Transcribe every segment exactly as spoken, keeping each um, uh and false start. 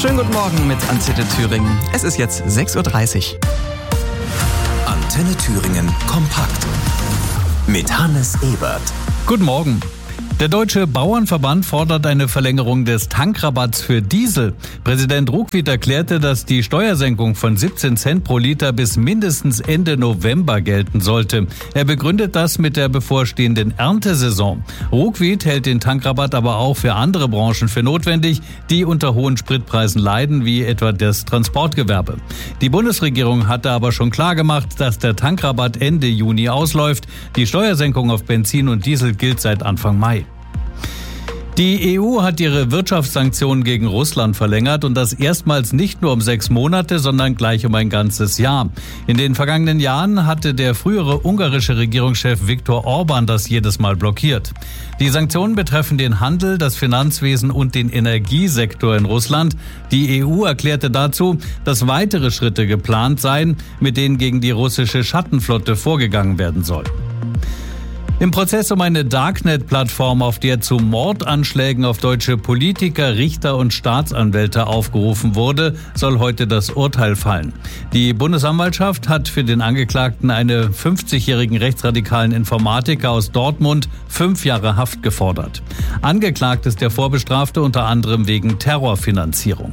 Schönen guten Morgen mit Antenne Thüringen. Es ist jetzt sechs Uhr dreißig. Antenne Thüringen kompakt mit Hannes Ebert. Guten Morgen. Der Deutsche Bauernverband fordert eine Verlängerung des Tankrabatts für Diesel. Präsident Ruckwied erklärte, dass die Steuersenkung von siebzehn Cent pro Liter bis mindestens Ende November gelten sollte. Er begründet das mit der bevorstehenden Erntesaison. Ruckwied hält den Tankrabatt aber auch für andere Branchen für notwendig, die unter hohen Spritpreisen leiden, wie etwa das Transportgewerbe. Die Bundesregierung hatte aber schon klargemacht, dass der Tankrabatt Ende Juni ausläuft. Die Steuersenkung auf Benzin und Diesel gilt seit Anfang Mai. Die E U hat ihre Wirtschaftssanktionen gegen Russland verlängert und das erstmals nicht nur um sechs Monate, sondern gleich um ein ganzes Jahr. In den vergangenen Jahren hatte der frühere ungarische Regierungschef Viktor Orban das jedes Mal blockiert. Die Sanktionen betreffen den Handel, das Finanzwesen und den Energiesektor in Russland. Die E U erklärte dazu, dass weitere Schritte geplant seien, mit denen gegen die russische Schattenflotte vorgegangen werden soll. Im Prozess um eine Darknet-Plattform, auf der zu Mordanschlägen auf deutsche Politiker, Richter und Staatsanwälte aufgerufen wurde, soll heute das Urteil fallen. Die Bundesanwaltschaft hat für den Angeklagten einen fünfzigjährigen rechtsradikalen Informatiker aus Dortmund fünf Jahre Haft gefordert. Angeklagt ist der Vorbestrafte unter anderem wegen Terrorfinanzierung.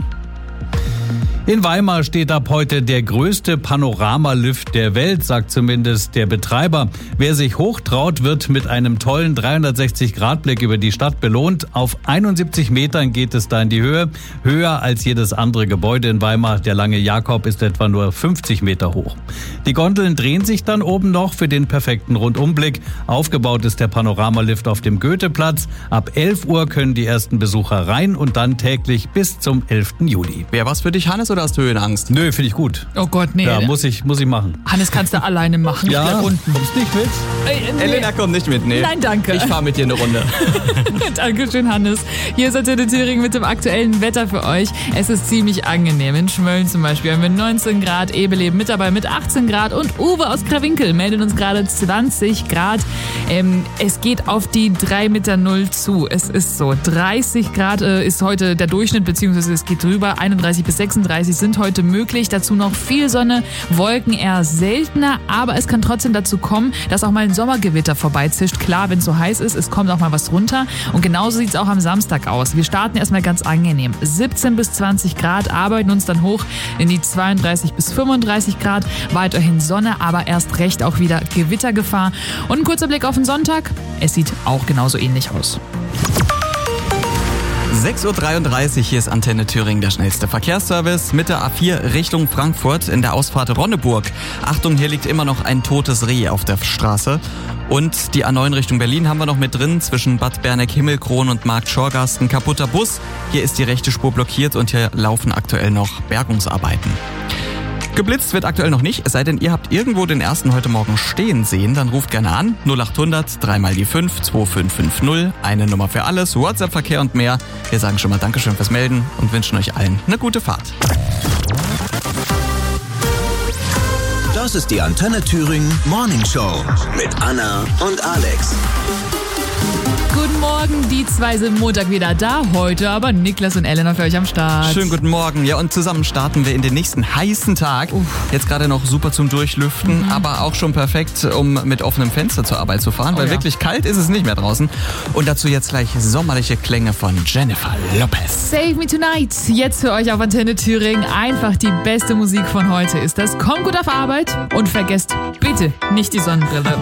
In Weimar steht ab heute der größte Panoramalift der Welt, sagt zumindest der Betreiber. Wer sich hochtraut, wird mit einem tollen dreihundertsechzig Grad Blick über die Stadt belohnt. Auf einundsiebzig Metern geht es da in die Höhe, höher als jedes andere Gebäude in Weimar. Der Lange Jakob ist etwa nur fünfzig Meter hoch. Die Gondeln drehen sich dann oben noch für den perfekten Rundumblick. Aufgebaut ist der Panoramalift auf dem Goetheplatz. Ab elf Uhr können die ersten Besucher rein und dann täglich bis zum elften Juli. Wäre was für dich, Hannes, oder hast du Höhenangst? Nö, finde ich gut. Oh Gott, nee. Ja, muss ich, muss ich machen. Hannes, kannst du alleine machen. Ja, ich bleib unten. Kommst nicht mit? Äh, nee. Elena kommt nicht mit, nee. Nein, danke. Ich fahre mit dir eine Runde. Dankeschön, Hannes. Hier ist Antenne Thüringen mit dem aktuellen Wetter für euch. Es ist ziemlich angenehm. In Schmölln zum Beispiel haben wir neunzehn Grad, Ebeleben mit dabei mit achtzehn Grad und Uwe aus Krawinkel meldet uns gerade zwanzig Grad. Ähm, es geht auf die drei Meter null zu. Es ist so. dreißig Grad äh, ist heute der Durchschnitt, beziehungsweise es geht drüber. einunddreißig bis sechsunddreißig sind heute möglich. Dazu noch viel Sonne, Wolken eher seltener, aber es kann trotzdem dazu kommen, dass auch mal ein Sommergewitter vorbeizischt. Klar, wenn es so heiß ist, es kommt auch mal was runter. Und genauso sieht es auch am Samstag aus. Wir starten erstmal ganz angenehm. siebzehn bis zwanzig Grad, arbeiten uns dann hoch in die zweiunddreißig bis fünfunddreißig Grad. Weiterhin Sonne, aber erst recht auch wieder Gewittergefahr. Und ein kurzer Blick auf den Sonntag. Es sieht auch genauso ähnlich aus. sechs Uhr dreiunddreißig, hier ist Antenne Thüringen, der schnellste Verkehrsservice mit der A vier Richtung Frankfurt in der Ausfahrt Ronneburg. Achtung, hier liegt immer noch ein totes Reh auf der Straße. Und die A neun Richtung Berlin haben wir noch mit drin, zwischen Bad Berneck-Himmelkron und Markt Schorgast ein kaputter Bus. Hier ist die rechte Spur blockiert und hier laufen aktuell noch Bergungsarbeiten. Geblitzt wird aktuell noch nicht, es sei denn, ihr habt irgendwo den ersten heute Morgen stehen sehen, dann ruft gerne an. null achthundert, dreimal die fünf, zwei fünf fünf null, eine Nummer für alles, WhatsApp-Verkehr und mehr. Wir sagen schon mal Dankeschön fürs Melden und wünschen euch allen eine gute Fahrt. Das ist die Antenne Thüringen Morning Show mit Anna und Alex. Guten Morgen, die zwei sind Montag wieder da, heute aber Niklas und Elena für euch am Start. Schönen guten Morgen. Ja, und zusammen starten wir in den nächsten heißen Tag. Uff. Jetzt gerade noch super zum Durchlüften, mhm. aber auch schon perfekt, um mit offenem Fenster zur Arbeit zu fahren, oh, weil ja. wirklich kalt ist es nicht mehr draußen. Und dazu jetzt gleich sommerliche Klänge von Jennifer Lopez. Save Me Tonight, jetzt für euch auf Antenne Thüringen. Einfach die beste Musik von heute ist das. Kommt gut auf Arbeit und vergesst bitte nicht die Sonnenbrille.